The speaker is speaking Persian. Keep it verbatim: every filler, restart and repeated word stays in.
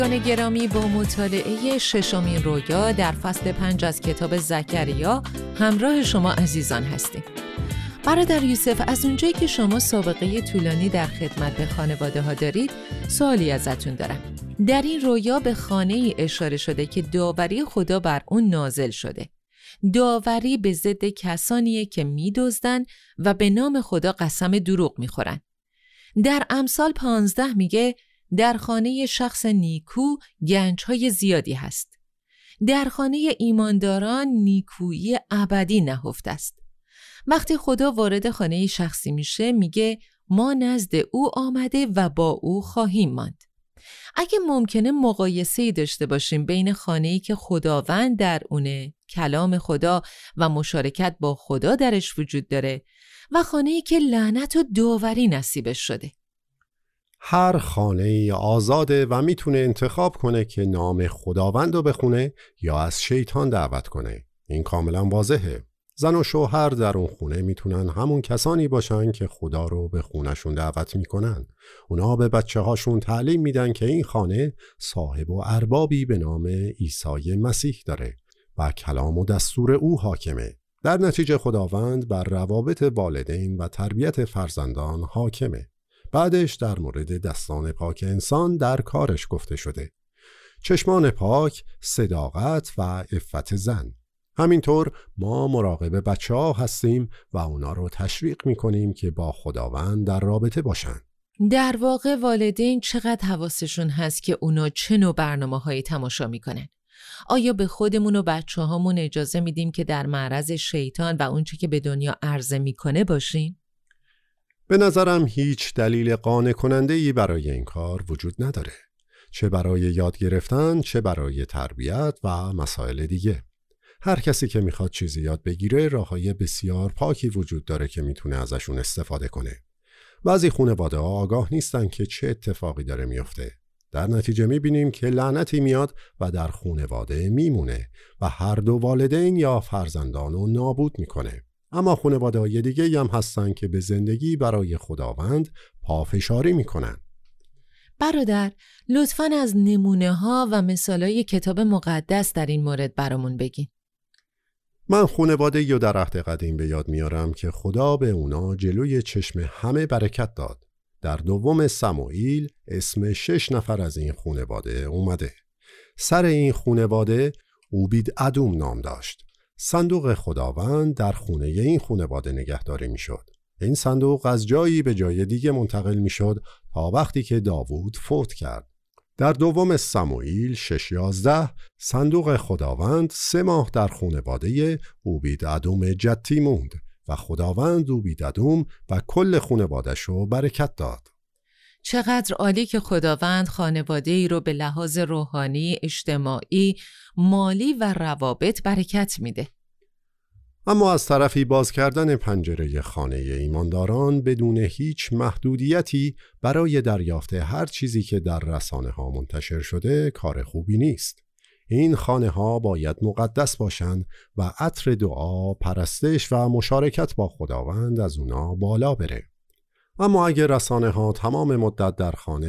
دوستان گرامی، با مطالعه ششمین رویا در فصل پنج از کتاب زکریا همراه شما عزیزان هستیم. برادر یوسف، از اونجایی که شما سابقه طولانی در خدمت به خانواده ها دارید، سوالی ازتون دارم. در این رویا به خانه ای اشاره شده که داوری خدا بر اون نازل شده. داوری به ضد کسانیه که می‌دزدن و به نام خدا قسم دروغ میخورن. در امثال پانزده میگه در خانه شخص نیکو گنج‌های زیادی هست. در خانه ایمانداران نیکویی ابدی نهفته است. وقتی خدا وارد خانه شخصی میشه میگه ما نزد او آمده و با او خواهیم ماند. اگه ممکنه مقایسه‌ای داشته باشیم بین خانه‌ای که خداوند در اونه، کلام خدا و مشارکت با خدا درش وجود داره، و خانه‌ای که لعنت و داوری نصیبش شده. هر خانه آزاده و میتونه انتخاب کنه که نام خداوند رو بخونه یا از شیطان دعوت کنه. این کاملا واضحه. زن و شوهر در اون خونه میتونن همون کسانی باشن که خدا رو به خونشون دعوت میکنن. اونا به بچه هاشون تعلیم میدن که این خانه صاحب و اربابی به نام عیسی مسیح داره و کلام و دستور او حاکمه. در نتیجه خداوند بر روابط والدین و تربیت فرزندان حاکمه. بعدش در مورد دستان پاک انسان در کارش گفته شده. چشمان پاک، صداقت و عفت زن. همینطور ما مراقب بچه ها هستیم و اونا رو تشویق میکنیم که با خداوند در رابطه باشن. در واقع والدین چقدر حواسشون هست که اونا چه نوع برنامه هایی تماشا میکنن؟ آیا به خودمون و بچه هامون اجازه میدیم که در معرض شیطان و اونچه که به دنیا عرضه میکنه باشیم؟ به نظرم هیچ دلیل قانع کننده‌ای برای این کار وجود نداره. چه برای یاد گرفتن، چه برای تربیت و مسائل دیگه. هر کسی که میخواد چیزی یاد بگیره راههای بسیار پاکی وجود داره که میتونه ازشون استفاده کنه. بعضی خانواده ها آگاه نیستن که چه اتفاقی داره میفته. در نتیجه میبینیم که لعنتی میاد و در خانواده میمونه و هر دو والدین یا فرزندان رو نابود میکنه. اما خانواده های دیگه هم هستن که به زندگی برای خداوند پافشاری میکنن. برادر، لطفاً از نمونه ها و مثالای کتاب مقدس در این مورد برامون بگین. من خانواده یا در عهد قدیم به یاد میارم که خدا به اونا جلوی چشم همه برکت داد. در دوم سموئیل اسم شش نفر از این خانواده اومده. سر این خانواده اوبید ادوم نام داشت. صندوق خداوند در خونه این خانواده نگهداری میشد. این صندوق از جایی به جای دیگه منتقل میشد تا وقتی که داوود فوت کرد. در دوم سموئیل شش یازده صندوق خداوند سه ماه در خانواده اوبید ادوم جتی موند و خداوند اوبید ادوم و کل خانواده‌اش رو برکت داد. چقدر عالی که خداوند خانواده ای رو به لحاظ روحانی، اجتماعی، مالی و روابط برکت میده. اما از طرفی باز کردن پنجره خانه ایمانداران بدون هیچ محدودیتی برای دریافت هر چیزی که در رسانه ها منتشر شده کار خوبی نیست. این خانه ها باید مقدس باشند و عطر دعا، پرستش و مشارکت با خداوند از اونا بالا بره. اما اگر رسانه ها تمام مدت در خانه